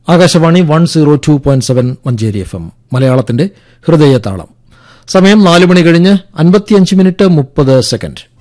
Akashvani 102.7 Manjeri FM മലയാളത്തിന്റെ ഹൃദയതാളം. സമയം 4 മണി കഴിഞ്ഞ് 55 മിനിറ്റ് 30 സെക്കൻഡ്.